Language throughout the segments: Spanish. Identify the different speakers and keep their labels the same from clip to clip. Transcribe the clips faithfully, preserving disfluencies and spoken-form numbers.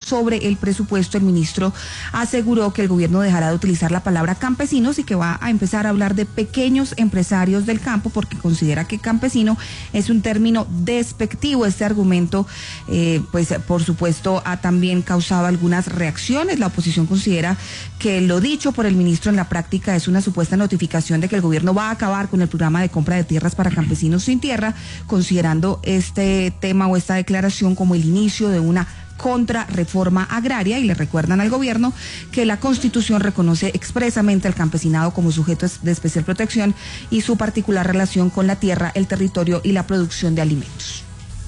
Speaker 1: sobre el presupuesto, el ministro aseguró que el gobierno dejará de utilizar la palabra campesinos y que va a empezar a hablar de pequeños empresarios del campo, porque considera que campesino es un término despectivo. Este argumento, eh, pues por supuesto, ha también causado algunas reacciones. La oposición considera que lo dicho por el ministro en la práctica es una supuesta notificación de que el gobierno va a acabar con el programa de compra de tierras para campesinos sin tierra, considerando este tema o esta declaración como el inicio de una contrarreforma agraria, y le recuerdan al gobierno que la Constitución reconoce expresamente al campesinado como sujeto de especial protección y su particular relación con la tierra, el territorio y la producción de alimentos.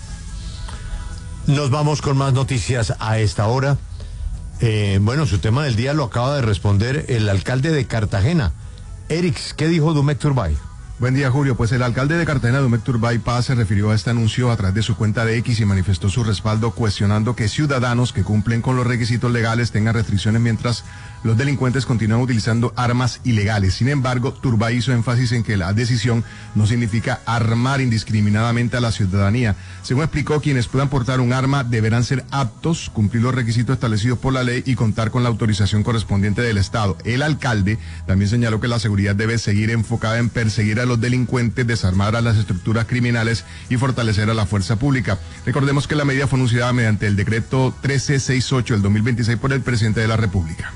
Speaker 2: Nos vamos con más noticias a esta hora. Eh, bueno, su tema del día lo acaba de responder el alcalde de Cartagena. Erix, ¿qué dijo Dumek Turbay?
Speaker 3: Buen día, Julio. Pues el alcalde de Cartagena, Dumek Turbay Paz, se refirió a este anuncio a través de su cuenta de X y manifestó su respaldo, cuestionando que ciudadanos que cumplen con los requisitos legales tengan restricciones mientras los delincuentes continúan utilizando armas ilegales. Sin embargo, Turbay hizo énfasis en que la decisión no significa armar indiscriminadamente a la ciudadanía. Según explicó, quienes puedan portar un arma deberán ser aptos, cumplir los requisitos establecidos por la ley y contar con la autorización correspondiente del Estado. El alcalde también señaló que la seguridad debe seguir enfocada en perseguir a los delincuentes, desarmar a las estructuras criminales y fortalecer a la fuerza pública. Recordemos que la medida fue anunciada mediante el decreto trece sesenta y ocho del dos mil veintiséis por el presidente de la República.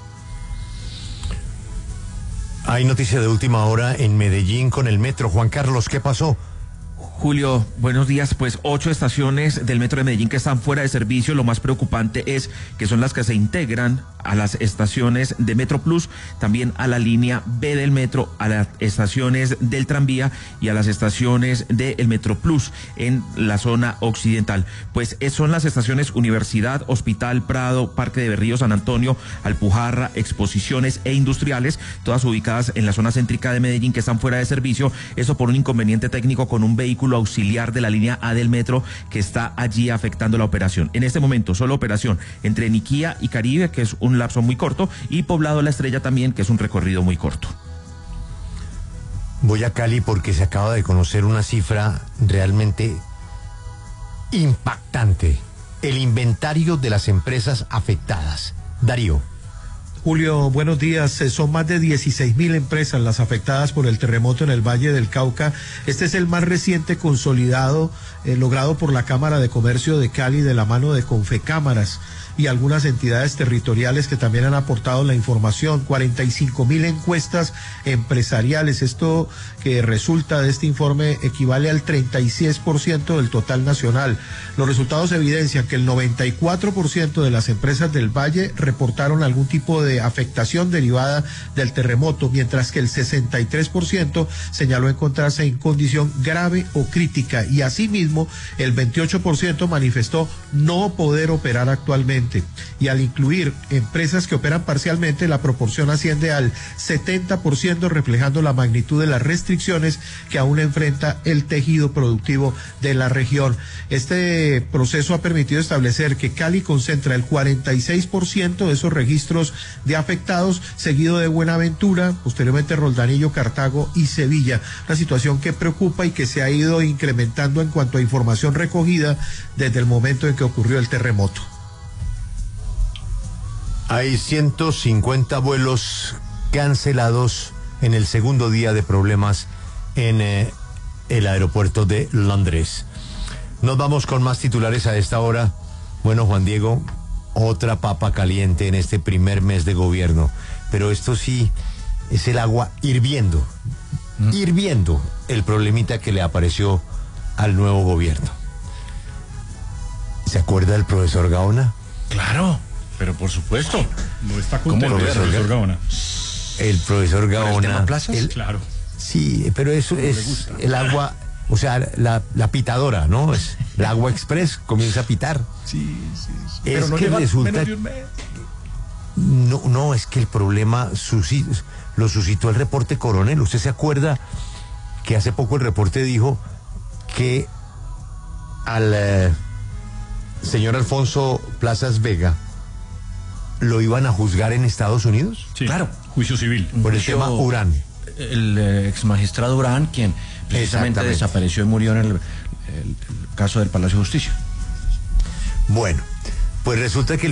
Speaker 2: Hay noticia de última hora en Medellín con el metro. Juan Carlos, ¿qué pasó?
Speaker 4: Julio, buenos días. Pues ocho estaciones del metro de Medellín que están fuera de servicio. Lo más preocupante es que son las que se integran a las estaciones de Metro Plus, también a la línea B del metro, a las estaciones del tranvía y a las estaciones del Metro Plus en la zona occidental. Pues son las estaciones Universidad, Hospital, Prado, Parque de Berrío, San Antonio, Alpujarra, Exposiciones e Industriales, todas ubicadas en la zona céntrica de Medellín, que están fuera de servicio. Eso por un inconveniente técnico con un vehículo auxiliar de la línea A del metro que está allí afectando la operación. En este momento, solo operación entre Niquía y Caribe, que es un lapso muy corto, y Poblado La Estrella también, que es un recorrido muy corto.
Speaker 2: Voy a Cali porque se acaba de conocer una cifra realmente impactante. El inventario de las empresas afectadas. Darío.
Speaker 5: Julio, buenos días. Son más de dieciséis mil empresas las afectadas por el terremoto en el Valle del Cauca. Este es el más reciente consolidado eh, logrado por la Cámara de Comercio de Cali de la mano de Confecámaras y algunas entidades territoriales que también han aportado la información. cuarenta y cinco mil encuestas empresariales. Esto que resulta de este informe equivale al treinta y seis por ciento del total nacional. Los resultados evidencian que el noventa y cuatro por ciento de las empresas del Valle reportaron algún tipo de afectación derivada del terremoto, mientras que el sesenta y tres por ciento señaló encontrarse en condición grave o crítica, y asimismo el veintiocho por ciento manifestó no poder operar actualmente. Y al incluir empresas que operan parcialmente, la proporción asciende al setenta por ciento, reflejando la magnitud de las restricciones que aún enfrenta el tejido productivo de la región. Este proceso ha permitido establecer que Cali concentra el cuarenta y seis por ciento de esos registros de afectados, seguido de Buenaventura, posteriormente Roldanillo, Cartago y Sevilla. Una situación que preocupa y que se ha ido incrementando en cuanto a información recogida desde el momento en que ocurrió el terremoto.
Speaker 2: Hay ciento cincuenta vuelos cancelados en el segundo día de problemas en eh, el aeropuerto de Londres. Nos vamos con más titulares a esta hora. Bueno, Juan Diego, otra papa caliente en este primer mes de gobierno, pero esto sí es el agua hirviendo, mm. hirviendo el problemita que le apareció al nuevo gobierno. ¿Se acuerda del profesor Gaona?
Speaker 6: Claro. Pero por supuesto.
Speaker 7: No está contento el profesor Gaona.
Speaker 2: El profesor Gaona. ¿El
Speaker 6: tema plazas?
Speaker 2: El,
Speaker 7: claro.
Speaker 2: Sí, pero eso es el agua, o sea, la, la pitadora, ¿no? Es el agua express comienza a pitar.
Speaker 7: Sí, sí, sí.
Speaker 2: Es
Speaker 7: pero no
Speaker 2: que resulta
Speaker 7: menos de un mes.
Speaker 2: No, no, es que el problema suscitó, lo suscitó el reporte Coronel. ¿Usted se acuerda que hace poco el reporte dijo que al eh, señor Alfonso Plazas Vega lo iban a juzgar en Estados Unidos?
Speaker 7: Sí,
Speaker 6: claro.
Speaker 7: Juicio civil.
Speaker 2: Por el Juicio, tema Urán.
Speaker 6: El eh, ex magistrado Urán, quien precisamente desapareció y murió en el, el, el caso del Palacio de Justicia.
Speaker 2: Bueno, pues resulta que